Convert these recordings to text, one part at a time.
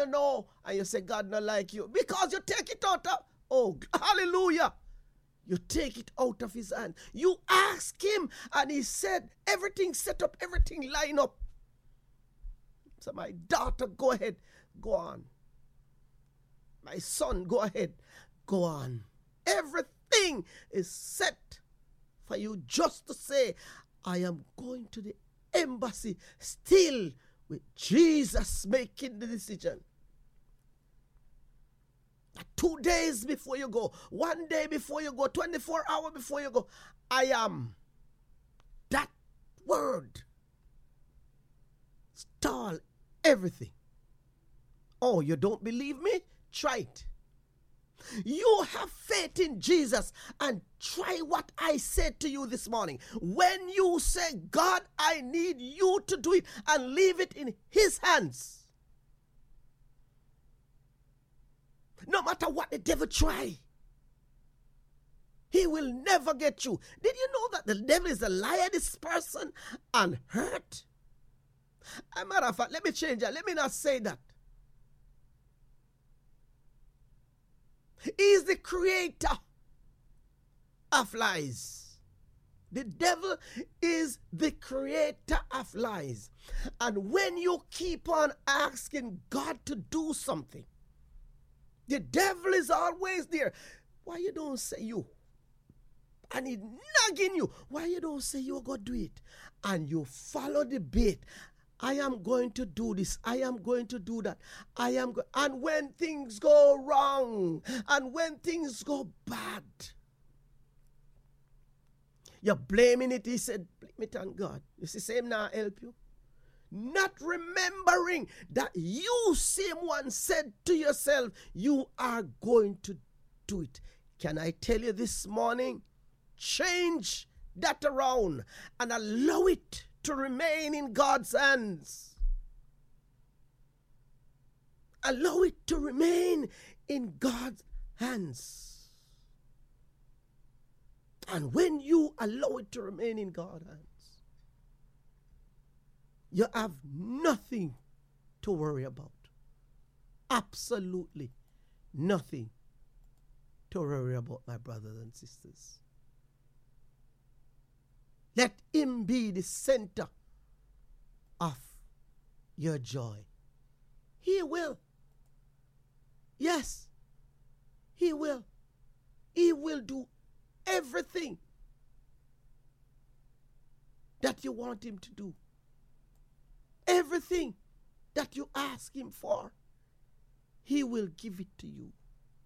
know, and you say God not like you, because you take it out of, oh, hallelujah. You take it out of his hand. You ask him, and he said, everything set up, everything line up. So my daughter, go ahead, go on. My son, go ahead, go on. Everything is set for you just to say, I am going to the embassy still with Jesus making the decision. 2 days before you go, 1 day before you go, 24 hours before you go, I am. That word stall everything. Oh, you don't believe me? Try it. You have faith in Jesus and try what I said to you this morning. When you say, God, I need you to do it, and leave it in his hands. No matter what the devil try, he will never get you. Did you know that the devil is a liar, this person, and hurt? As a matter of fact, let me change that. Let me not say that. He is the creator of lies. The devil is the creator of lies. And when you keep on asking God to do something, the devil is always there. Why you don't say you? And he's nagging you. Why you don't say you are going to do it? And you follow the bait. I am going to do this. I am going to do that. And when things go wrong, and when things go bad, you're blaming it. He said, blame it on God. You see, same now help you. Not remembering that you, same one, said to yourself, you are going to do it. Can I tell you this morning? Change that around and allow it to remain in God's hands. Allow it to remain in God's hands. And when you allow it to remain in God's hands, you have nothing to worry about. Absolutely nothing to worry about, my brothers and sisters. Let him be the center of your joy. He will. Yes, he will. He will do everything that you want him to do. Everything that you ask him for, he will give it to you.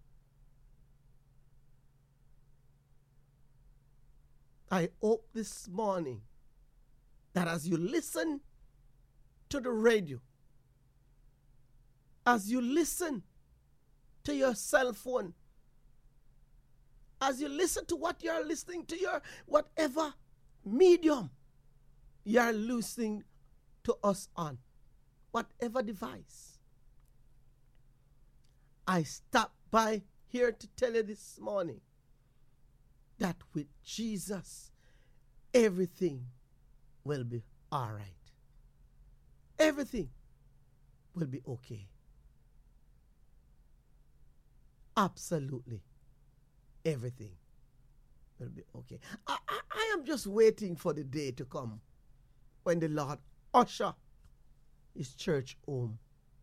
I hope this morning that as you listen to the radio, as you listen to your cell phone, as you listen to what you're listening to, your whatever medium you're listening to us on, whatever device, I stopped by here to tell you this morning that with Jesus, everything will be all right. Everything will be okay. Absolutely everything will be okay. I am just waiting for the day to come when the Lord usher his church home.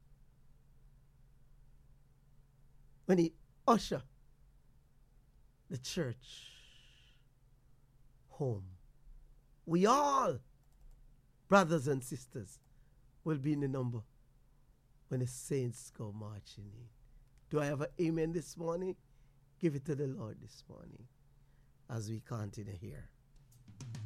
When he usher the church home. We all, brothers and sisters, will be in the number when the saints go marching in. Do I have an amen this morning? Give it to the Lord this morning as we continue here.